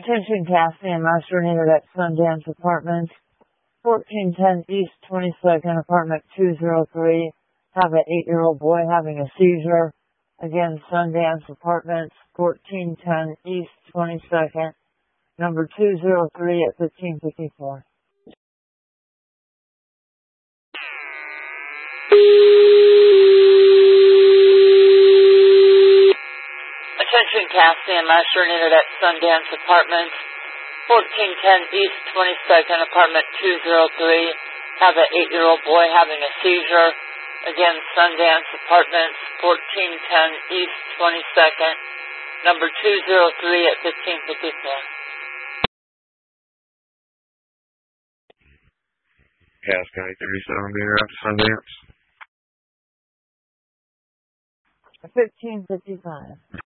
Attention Cassie and Master needed at Sundance Apartments, 1410 East 22nd, Apartment 203. Have an 8-year-old boy having a seizure. Again, Sundance Apartments, 1410 East 22nd, number 203 at 1554. Attention Cassie and Master needed at Sundance Apartments, 1410 East 22nd, Apartment 203. Have an 8-year-old boy having a seizure. Again, Sundance Apartments, 1410 East 22nd, number 203 at 1554. Cass County 37 being out to Sundance. 1555.